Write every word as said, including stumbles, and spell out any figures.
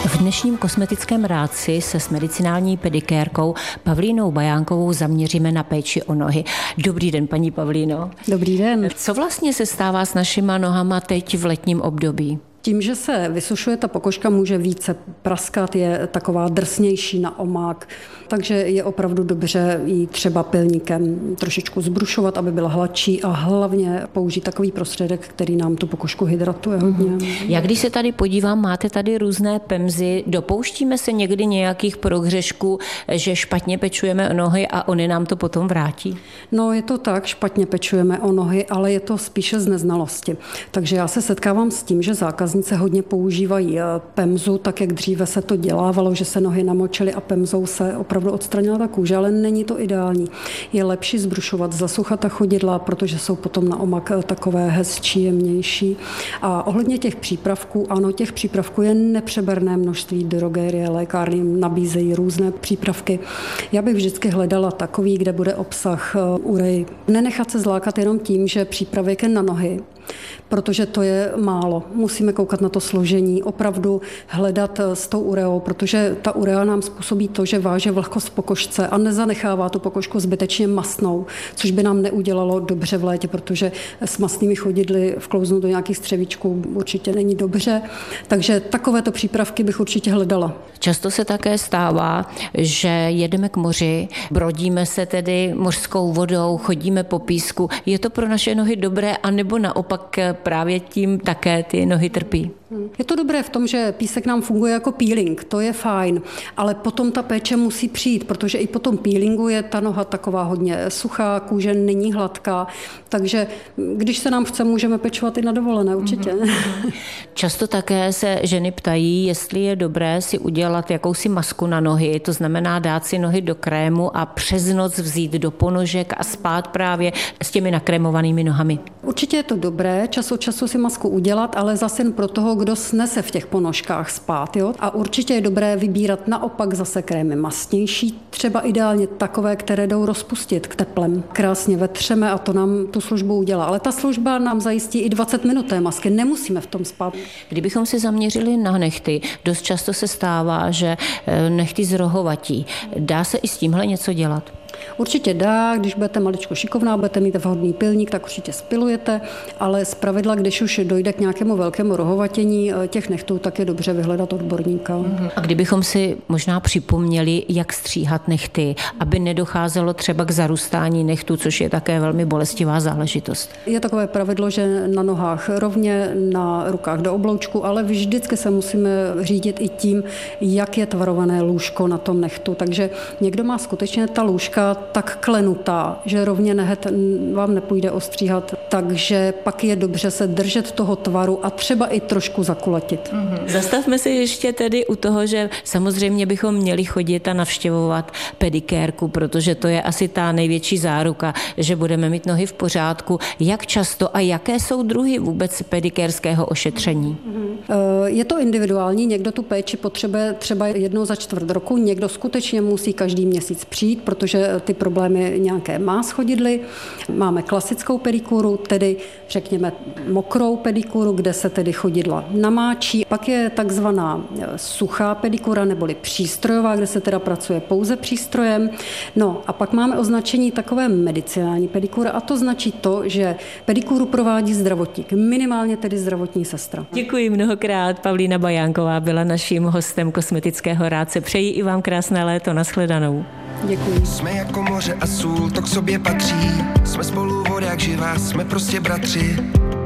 V dnešním kosmetickém rádci se s medicinální pedikérkou Pavlínou Bajánkovou zaměříme na péči o nohy. Dobrý den, paní Pavlíno. Dobrý den. Co vlastně se stává s našima nohama teď v letním období? Tím, že se vysušuje, ta pokožka může více praskat, je taková drsnější na omák, takže je opravdu dobře ji třeba pilníkem trošičku zbrušovat, aby byla hladší a hlavně použít takový prostředek, který nám tu pokožku hydratuje hodně. Mm. Já když se tady podívám, máte tady různé pemzy, dopouštíme se někdy nějakých prohřešků, že špatně pečujeme o nohy a oni nám to potom vrátí? No je to tak, špatně pečujeme o nohy, ale je to spíše z neznalosti. Takže já se setkávám s tím, že zákazníci hodně používají pemzu, tak jak dříve se to dělávalo, že se nohy namočily a pemzou se opravdu odstranila ta kůže, ale není to ideální. Je lepší zbrušovat, zasuchat ta chodidla, protože jsou potom na omak takové hezčí, jemnější. A ohledně těch přípravků, ano, těch přípravků je nepřeberné množství, drogerie, lékárny nabízejí různé přípravky. Já bych vždycky hledala takový, kde bude obsah urej. Nenechat se zlákat jenom tím, že přípravek je na nohy, protože to je málo. Musíme koukat na to složení, opravdu hledat s tou ureou, protože ta urea nám způsobí to, že váže vlhkost v pokožce a nezanechává tu pokožku zbytečně mastnou, což by nám neudělalo dobře v létě, protože s mastnými chodidly vklouznout do nějakých střevíčků určitě není dobře. Takže takovéto přípravky bych určitě hledala. Často se také stává, že jedeme k moři, brodíme se tedy mořskou vodou, chodíme po písku. Je to pro naše nohy dobré, anebo naopak právě tím také ty nohy trpí? Je to dobré v tom, že písek nám funguje jako peeling, to je fajn, ale potom ta péče musí přijít, protože i po tom peelingu je ta noha taková hodně suchá, kůže není hladká, takže když se nám chce, můžeme pečovat i na dovolené, určitě. Mm-hmm. Často také se ženy ptají, jestli je dobré si udělat jakousi masku na nohy, to znamená dát si nohy do krému a přes noc vzít do ponožek a spát právě s těmi nakrémovanými nohami. Určitě je to dobré, čas od času si masku udělat, ale zase jen pro toho, kdo snese v těch ponožkách spát. Jo? A určitě je dobré vybírat naopak zase krémy mastnější, třeba ideálně takové, které jdou rozpustit k teplem. Krásně vetřeme a to nám tu službu udělá. Ale ta služba nám zajistí i dvacet minut té masky, nemusíme v tom spát. Kdybychom se zaměřili na nehty, dost často se stává, že nehty zrohovatí. Dá se i s tímhle něco dělat? Určitě dá, když budete maličko šikovná, budete mít vhodný pilník, tak určitě spilujete, ale zpravidla, když už dojde k nějakému velkému rohovatění těch nechtů, tak je dobře vyhledat odborníka. A kdybychom si možná připomněli, jak stříhat nehty, aby nedocházelo třeba k zarůstání nechtů, což je také velmi bolestivá záležitost. Je takové pravidlo, že na nohách rovně, na rukách do obloučku, ale vždycky se musíme řídit i tím, jak je tvarované lůžko na tom nehtu. Takže někdo má skutečně ta lůžka tak klenutá, že rovně nehet vám nepůjde ostříhat, takže pak je dobře se držet toho tvaru a třeba i trošku zakulatit. Mm-hmm. Zastavme se ještě tedy u toho, že samozřejmě bychom měli chodit a navštěvovat pedikérku, protože to je asi ta největší záruka, že budeme mít nohy v pořádku. Jak často a jaké jsou druhy vůbec pedikérského ošetření? Mm-hmm. Je to individuální, někdo tu péči potřebuje třeba jednou za čtvrt roku, někdo skutečně musí každý měsíc přijít, protože ty problémy nějaké má s chodidly. Máme klasickou pedikúru, tedy řekněme mokrou pedikúru, kde se tedy chodidla namáčí. Pak je takzvaná suchá pedikúra neboli přístrojová, kde se teda pracuje pouze přístrojem. No a pak máme označení takové medicinální pedikúra a to značí to, že pedikúru provádí zdravotník, minimálně tedy zdravotní sestra. Děkuji mnohokrát. Pavlína Bajánková byla naším hostem kosmetického rádce. Přeji i vám krásné léto. Nashledanou. Děkuji. Jsme jako moře a sůl, to k sobě patří. Jsme spolu voda jak živá, jsme prostě bratři.